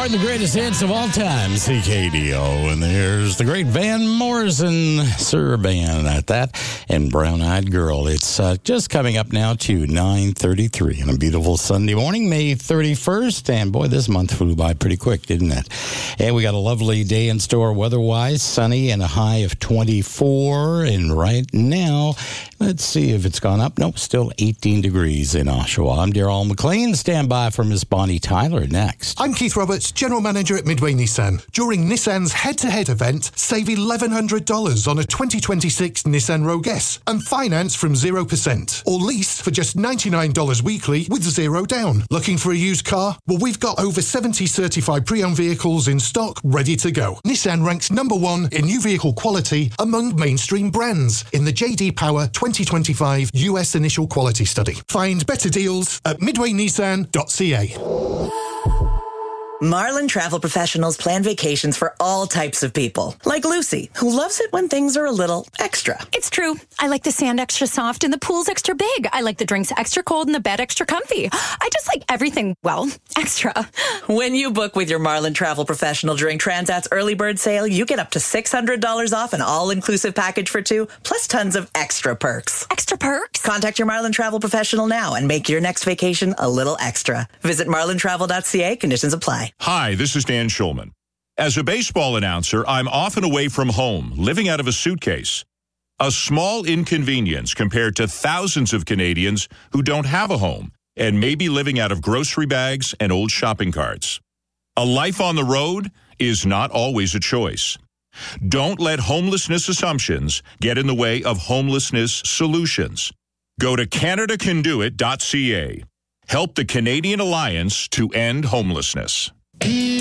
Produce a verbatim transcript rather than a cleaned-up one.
more than the greatest hits of all time, C K D O. And there's the great Van Morrison, Sir Van at that, and Brown Eyed Girl. It's uh, just coming up now to nine thirty-three on a beautiful Sunday morning, May thirty-first. And boy, this month flew by pretty quick, didn't it? And we got a lovely day in store weather-wise, sunny and a high of twenty-four. And right now, let's see if it's gone up. Nope, still eighteen degrees in Oshawa. I'm Darrell McLean. Stand by for Miss Bonnie Tyler next. I'm Keith Roberts, General Manager at Midway Nissan. During Nissan's head-to-head event, save eleven hundred dollars on a twenty twenty-six Nissan Rogue S and finance from zero percent. Or lease for just ninety-nine dollars weekly with zero down. Looking for a used car? Well, we've got over seventy certified pre-owned vehicles in stock, ready to go. Nissan ranks number one in new vehicle quality among mainstream brands in the J D Power twenty twenty-five U S Initial Quality Study. Find better deals at midway nissan dot c a. Marlin Travel Professionals plan vacations for all types of people, like Lucy, who loves it when things are a little extra. It's true. I like the sand extra soft and the pool's extra big. I like the drinks extra cold and the bed extra comfy. I just like everything, well, extra. When you book with your Marlin Travel Professional during Transat's early bird sale, you get up to six hundred dollars off an all-inclusive package for two, plus tons of extra perks. Extra perks? Contact your Marlin Travel Professional now and make your next vacation a little extra. Visit marlin travel dot c a. Conditions apply. Hi, this is Dan Schulman. As a baseball announcer, I'm often away from home, living out of a suitcase. A small inconvenience compared to thousands of Canadians who don't have a home and may be living out of grocery bags and old shopping carts. A life on the road is not always a choice. Don't let homelessness assumptions get in the way of homelessness solutions. Go to canada can do it dot c a. Help the Canadian Alliance to End Homelessness.